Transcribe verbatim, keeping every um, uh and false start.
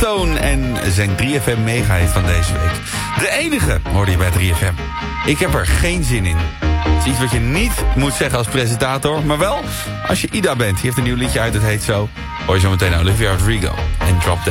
Stone en zijn drie F M mega-hit van deze week. De enige hoorde je bij drie F M. Ik heb er geen zin in. Het is iets wat je niet moet zeggen als presentator, maar wel als je Ida bent. Die heeft een nieuw liedje uit, het heet zo. Hoor je zo meteen Olivia Rodrigo en Drop Dead.